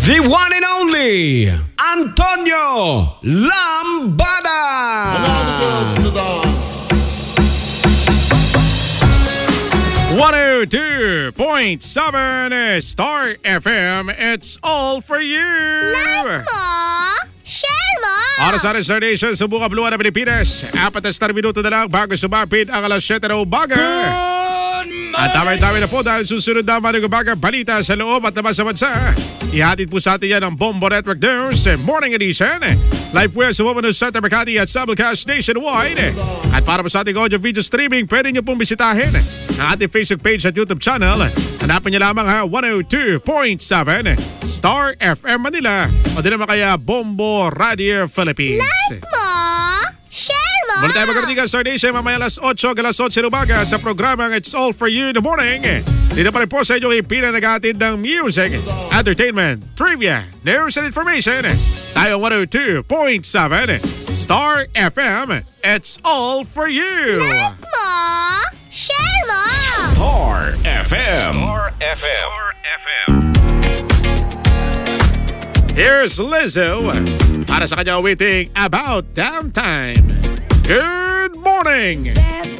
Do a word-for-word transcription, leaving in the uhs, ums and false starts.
The one and only Antonio Lambada. one oh two point seven Star F M, it's all for you. Like mo, share mo. Para sa Star Nation sa buong kabuluhan ng Pilipinas, apat na star minuto na lang bago sumapit ang alas siyete na umaga. At tamay-tamay na po dahil susunod na mga umaga balita sa loob at labas sa bansa. Ihatid po sa atin yan ang Bombo Network News Morning Edition. Live po yan sa Woman's Center Makati at Sabelcast nationwide. At para po sa ating audio video streaming, pwede nyo pong bisitahin ang ating Facebook page at YouTube channel. Hanapin nyo lamang ha, one oh two point seven Star F M Manila o din naman kaya Bombo Radio Philippines. Like mo, share mo. Mula tayo magkarating Star Nation mamaya alas otso hanggang alas otso ng umaga sa programang It's All For You in the Morning. Dito pa rin po sa inyong ipinanagatid ng music, entertainment, trivia, news and information. Tayo one oh two point seven Star F M. It's All For You. Like mo, share mo. Star F M. Star F M. Star F M. Here's Lizzo para sa kanyang waiting About Damn Time. Good morning.